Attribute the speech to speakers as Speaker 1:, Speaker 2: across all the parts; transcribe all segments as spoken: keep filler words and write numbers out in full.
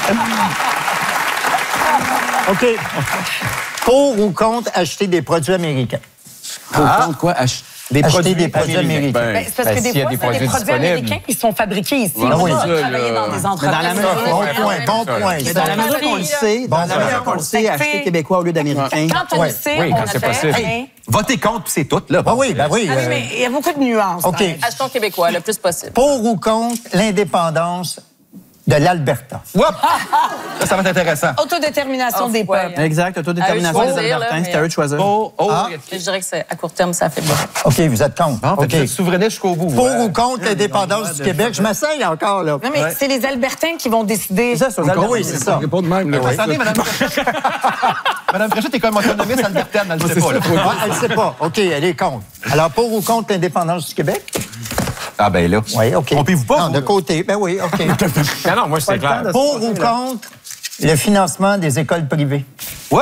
Speaker 1: OK. Pour ou contre acheter des produits américains?
Speaker 2: Pour ou contre quoi? Ach...
Speaker 1: Des acheter produits des produits américains.
Speaker 3: Ben, c'est parce ben, que des fois, des c'est des produits américains qui sont fabriqués ici.
Speaker 1: Ah oui.
Speaker 3: On va travailler dans des entreprises.
Speaker 1: Dans la mesure, bon point, bon point.
Speaker 4: Mais dans la mesure qu'on le sait, dans la mesure qu'on le sait, acheter québécois au lieu d'américain.
Speaker 3: Quand on le sait,
Speaker 5: oui,
Speaker 3: on
Speaker 5: quand
Speaker 3: a
Speaker 5: c'est
Speaker 3: fait
Speaker 5: possible.
Speaker 3: rien.
Speaker 5: Votez contre, puis c'est tout, là.
Speaker 1: Ah oui, ben oui.
Speaker 3: Ah oui, mais il y a beaucoup de nuances.
Speaker 1: OK.
Speaker 6: Achetons québécois le plus possible.
Speaker 1: Pour ou contre l'indépendance de l'Alberta?
Speaker 5: Oups! Ça, ça va être intéressant.
Speaker 3: Autodétermination
Speaker 6: Oh,
Speaker 3: des
Speaker 6: ouais.
Speaker 3: peuples.
Speaker 4: Exact, autodétermination
Speaker 6: À eux de
Speaker 4: des
Speaker 6: choisir,
Speaker 4: Albertains,
Speaker 6: là,
Speaker 4: c'est à eux de choisir.
Speaker 5: Oh, oh,
Speaker 1: Ah.
Speaker 6: Je dirais que c'est à court terme, ça fait bien.
Speaker 1: OK, vous êtes contre.
Speaker 5: Bon,
Speaker 1: OK.
Speaker 5: vous êtes souverainiste jusqu'au bout.
Speaker 1: Pour
Speaker 5: ouais.
Speaker 1: ou contre l'indépendance du Québec? Je m'essaye encore, là.
Speaker 3: Non, mais c'est les Albertains qui vont décider.
Speaker 4: C'est ça, c'est aux Albertains.
Speaker 1: Oui, c'est ça.
Speaker 2: Pas de même, là.
Speaker 5: Attendez, Madame Fréchette. Madame Fréchette est comme autonomiste albertaine, elle ne sait pas. là.
Speaker 1: Ah, elle ne sait pas. OK, elle est contre. Alors, pour ou contre l'indépendance du Québec?
Speaker 5: Ah, ben là.
Speaker 1: Oui, OK.
Speaker 5: Trompez-vous pas,
Speaker 1: Non,
Speaker 5: vous,
Speaker 1: de
Speaker 5: là.
Speaker 1: côté. Ben oui, OK.
Speaker 5: Non, non, moi, c'est clair.
Speaker 1: Pour ou contre le financement des écoles privées?
Speaker 5: Oups!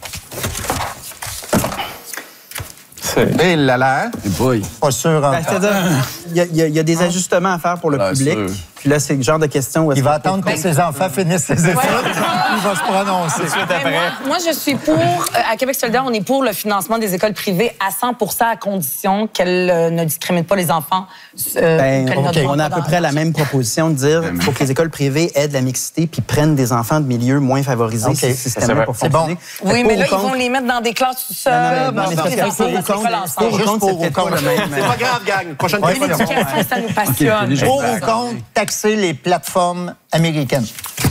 Speaker 5: Eh là là, hein?
Speaker 2: Boy.
Speaker 1: Pas sûr
Speaker 4: Ben,
Speaker 1: encore.
Speaker 4: C'est-à-dire, il y, a- il y a- il y a des ajustements à faire pour le
Speaker 2: Bien
Speaker 4: public.
Speaker 2: sûr.
Speaker 4: Puis là, c'est le genre de question où est-ce
Speaker 1: Il va
Speaker 4: que-
Speaker 1: attendre que ses enfants finissent ses études. Il va se prononcer.
Speaker 3: Ben, moi, moi, je suis pour, euh, à Québec solidaire, on est pour le financement des écoles privées à cent pour cent à condition qu'elles euh, ne discriminent pas les enfants. euh,
Speaker 4: Ben,
Speaker 3: qu'elles ne
Speaker 4: OK.
Speaker 3: demandent
Speaker 4: On a à
Speaker 3: pas
Speaker 4: peu près la même proposition de dire qu'il faut que les écoles privées aident la mixité puis prennent des enfants de milieux moins favorisés.
Speaker 1: OK.
Speaker 4: C'est
Speaker 1: C'est
Speaker 4: système
Speaker 5: vrai.
Speaker 4: pour
Speaker 1: C'est bon.
Speaker 4: fonctionner.
Speaker 3: Oui,
Speaker 4: Fait que
Speaker 3: mais
Speaker 4: pour
Speaker 3: là,
Speaker 4: ou
Speaker 3: ils vont
Speaker 4: contre-
Speaker 3: les mettre dans des classes tout seuls.
Speaker 4: Non, non, mais- non, mais
Speaker 3: puis
Speaker 4: c'est
Speaker 3: les
Speaker 4: parce que
Speaker 3: enfants
Speaker 4: pour ou
Speaker 3: vont
Speaker 4: contre,
Speaker 3: s'école
Speaker 4: pour
Speaker 3: ensemble.
Speaker 4: ou
Speaker 1: Juste
Speaker 4: contre,
Speaker 1: pour
Speaker 4: c'est
Speaker 1: ou
Speaker 4: peut-être pas
Speaker 1: contre.
Speaker 4: le même.
Speaker 5: C'est pas grave, gang. Prochaine
Speaker 3: Mais
Speaker 5: question.
Speaker 3: l'éducation, ça nous passionne.
Speaker 1: Pour ou contre taxer les plateformes américaines?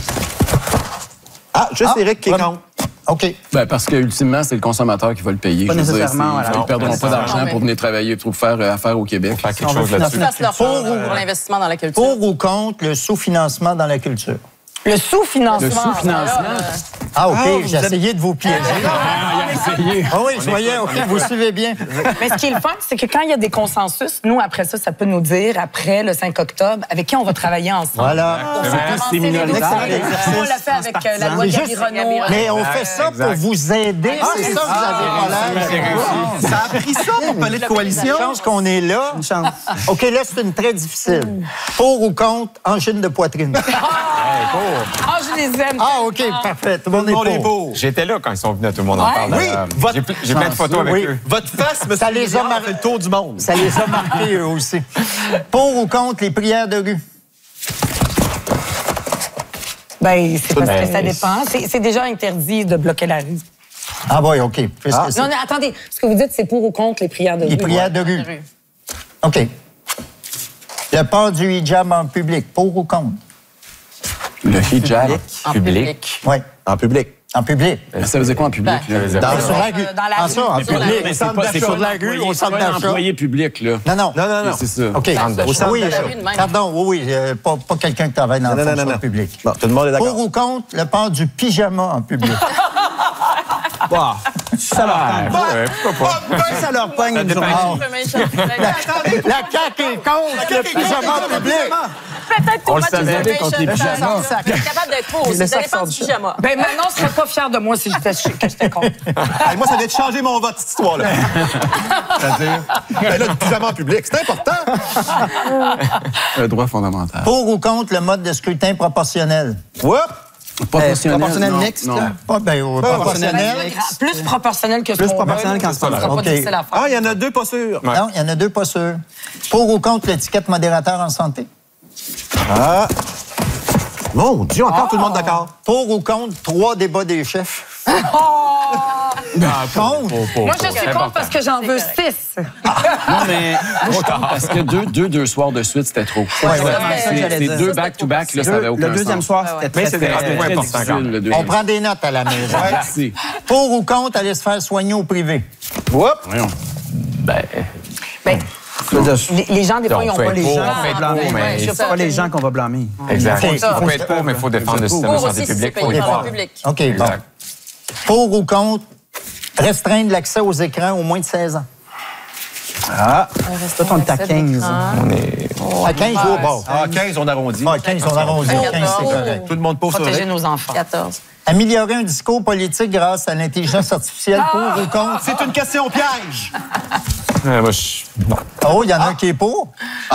Speaker 5: Ah, juste
Speaker 1: Ah,
Speaker 5: Éric qui est
Speaker 1: vraiment?
Speaker 5: contre.
Speaker 1: OK.
Speaker 2: Ben, parce que ultimement, c'est le consommateur qui va le payer.
Speaker 4: Pas
Speaker 2: Je veux dire,
Speaker 4: nécessairement,
Speaker 2: c'est-
Speaker 4: voilà.
Speaker 2: Ils ne perdront pas d'argent pour venir travailler, pour faire euh, affaire au Québec.
Speaker 5: Faire quelque
Speaker 4: On veut
Speaker 5: chose là-dessus.
Speaker 4: financer
Speaker 6: Ils fassent leur
Speaker 1: Pour
Speaker 6: part
Speaker 1: ou-
Speaker 6: pour l'investissement dans la culture.
Speaker 1: Pour ou contre le sous-financement dans la culture?
Speaker 3: Le sous-financement.
Speaker 2: Le sous-financement.
Speaker 3: Alors, euh,
Speaker 1: Ah, OK,
Speaker 5: Ah,
Speaker 1: j'ai
Speaker 5: vous êtes-
Speaker 1: essayé de vous piéger.
Speaker 2: Essayez.
Speaker 1: Ah oui, je voyais, OK, vous suivez bien.
Speaker 3: Mais ce qui est le fun, c'est que quand il y a des consensus, nous, après ça, ça peut nous dire, après le cinq octobre, avec qui on va travailler ensemble.
Speaker 1: Voilà.
Speaker 3: Pour commencer les
Speaker 2: minoritaire.
Speaker 3: négociations. On l'a fait avec euh, la loi
Speaker 1: C'est
Speaker 3: Gabi
Speaker 1: juste-
Speaker 3: Renault.
Speaker 1: Mais on fait ça pour vous aider. C'est ça que vous avez pas l'air.
Speaker 5: Ça a pris ça pour parler de coalition.
Speaker 1: Chance qu'on est là.
Speaker 4: Une chance.
Speaker 1: OK, là, c'est une très difficile. Pour ou contre angine de poitrine?
Speaker 3: Ah, je les aime.
Speaker 1: Ah, OK, parfait. Tout le monde
Speaker 5: Tout le monde
Speaker 1: est
Speaker 5: est
Speaker 1: pour.
Speaker 5: beau.
Speaker 7: J'étais là quand ils sont venus, tout le monde en
Speaker 3: Ouais.
Speaker 7: parle.
Speaker 5: Oui,
Speaker 7: Euh,
Speaker 5: votre-
Speaker 7: J'ai ple- J'ai plein de photos avec
Speaker 1: Oui.
Speaker 7: eux.
Speaker 5: Votre face, monsieur
Speaker 1: Ça les a
Speaker 5: Lézard,
Speaker 1: mar-
Speaker 5: fait le tour du monde.
Speaker 1: Ça les a marqués, eux aussi. Pour ou contre les prières de rue?
Speaker 3: Ben, c'est parce que
Speaker 7: Ben,
Speaker 3: ça dépend. C'est c'est déjà interdit de bloquer la rue.
Speaker 1: Ah, oui, OK. Puisque
Speaker 3: Non,
Speaker 1: c'est
Speaker 3: non, attendez. Ce que vous dites, c'est pour ou contre les prières de rue.
Speaker 1: les prières de rue. OK. Le port du hijab en public, pour ou contre?
Speaker 2: Le hijab.
Speaker 6: En public.
Speaker 1: Oui,
Speaker 5: En public.
Speaker 1: en public.
Speaker 2: Ça veut dire quoi en public?
Speaker 3: Ben,
Speaker 2: là?
Speaker 1: Dans, sur la rue.
Speaker 3: dans la
Speaker 1: Ah,
Speaker 3: rue.
Speaker 1: ça, en
Speaker 3: Mais sur la
Speaker 1: public.
Speaker 3: rue.
Speaker 1: Mais
Speaker 2: C'est
Speaker 1: centre
Speaker 2: pas, c'est
Speaker 1: d'achat.
Speaker 2: pas
Speaker 1: Sur la rue, au centre
Speaker 2: pas un
Speaker 1: d'achat.
Speaker 2: employé public, là.
Speaker 1: Non, non.
Speaker 5: Non, non, non.
Speaker 2: C'est ça.
Speaker 1: OK.
Speaker 5: Au centre
Speaker 1: Oui,
Speaker 5: d'achat.
Speaker 6: La rue de même.
Speaker 1: pardon, oui, oui. euh, pas, pas quelqu'un qui travaille dans
Speaker 5: Non,
Speaker 1: la
Speaker 5: non, non,
Speaker 1: fonction
Speaker 5: non.
Speaker 1: publique.
Speaker 5: Bon, tout le monde est
Speaker 1: Pour
Speaker 5: d'accord.
Speaker 1: ou contre le port du pyjama en public?
Speaker 4: Bah, ça leur tente.
Speaker 7: Ouais, pourquoi pas?
Speaker 4: Ben, ça leur pogne une journée.
Speaker 1: La C A Q est contre le pyjama en public.
Speaker 6: Peut-être
Speaker 7: On
Speaker 6: pour
Speaker 7: le
Speaker 6: mettre
Speaker 7: savait.
Speaker 6: une
Speaker 2: Contre les
Speaker 6: information.
Speaker 2: pyjamas.
Speaker 6: Vous êtes capable d'être pour aussi.
Speaker 4: Le
Speaker 6: Ça
Speaker 4: sac
Speaker 6: dépend
Speaker 4: sort
Speaker 6: du
Speaker 4: du chat.
Speaker 6: pyjama.
Speaker 3: Ben, maintenant, je serais pas fière de moi si j'étais que j'étais contre.
Speaker 5: Hey, moi, ça vient de changer mon vote, cette histoire-là. C'est-à-dire, ben là, le pyjama en public, c'est important.
Speaker 2: Le droit fondamental.
Speaker 1: Pour ou contre le mode de scrutin proportionnel?
Speaker 5: Oups!
Speaker 2: Proportionnel.
Speaker 4: proportionnel
Speaker 2: non,
Speaker 4: mixte,
Speaker 2: non.
Speaker 4: là.
Speaker 1: Pas bien, euh, proportionnel.
Speaker 3: Plus proportionnel que ce
Speaker 4: Plus
Speaker 3: qu'on
Speaker 4: proportionnel
Speaker 3: veut.
Speaker 4: qu'en ce moment.
Speaker 3: Ce sera pas
Speaker 1: OK.
Speaker 3: difficile à faire.
Speaker 5: Ah, il y en a deux pas sûrs.
Speaker 1: Non, il y en a deux pas sûrs. Pour ou contre l'étiquette modérateur en santé?
Speaker 5: Ah! Mon Dieu, encore tout le monde d'accord.
Speaker 1: Pour ou contre trois débats des chefs? Contre?
Speaker 3: Moi, je suis contre parce que j'en veux six.
Speaker 2: Non, mais moi, je pense parce que deux, deux, deux soirs de suite, c'était trop.
Speaker 1: ouais.
Speaker 4: c'est ça que j'allais
Speaker 2: C'est
Speaker 4: dire.
Speaker 2: deux back-to-back, là, ça avait
Speaker 4: Deux-
Speaker 2: aucun
Speaker 4: Le deuxième
Speaker 2: sens.
Speaker 4: soir, c'était
Speaker 5: Mais
Speaker 4: très,
Speaker 5: c'est
Speaker 4: très,
Speaker 5: des
Speaker 4: très,
Speaker 2: C'était très
Speaker 7: important,
Speaker 2: difficile, le
Speaker 1: On
Speaker 2: deuxième.
Speaker 1: prend des notes à la maison.
Speaker 2: Merci.
Speaker 1: Pour ou contre aller se faire soigner au privé?
Speaker 5: Oups!
Speaker 2: Voyons. Ben,
Speaker 3: Ben,
Speaker 4: Je veux dire,
Speaker 3: les, les gens, des fois, ils n'ont
Speaker 7: on fait
Speaker 3: pas les
Speaker 7: pour,
Speaker 3: gens.
Speaker 7: on fait
Speaker 4: blâmer.
Speaker 7: pour, mais-
Speaker 4: C'est
Speaker 3: je sais
Speaker 4: pas les gens qu'on va blâmer.
Speaker 7: Exact.
Speaker 1: OK.
Speaker 7: On peut être pour, mais il faut défendre le système de
Speaker 6: Pour
Speaker 7: santé
Speaker 6: aussi, si c'est
Speaker 7: publique. Faut
Speaker 6: payé
Speaker 7: les
Speaker 6: par
Speaker 7: voir.
Speaker 6: le public.
Speaker 1: OK, bon.
Speaker 7: Exact.
Speaker 1: Pour ou contre restreindre l'accès aux écrans aux moins de seize ans?
Speaker 4: Ah, toi, on est à quinze.
Speaker 7: On est...
Speaker 1: À quinze jours, bon.
Speaker 5: Ah, quinze, on arrondit.
Speaker 1: Ah, quinze, on arrondit. quinze, c'est correct.
Speaker 5: Tout le monde pose sur
Speaker 3: Protéger
Speaker 5: le-
Speaker 3: nos enfants.
Speaker 6: quatorze.
Speaker 1: Améliorer un discours politique grâce à l'intelligence artificielle, pour ou contre?
Speaker 5: C'est une question piège.
Speaker 7: Euh, moi, je... non.
Speaker 1: Oh, il y en a un qui est pour.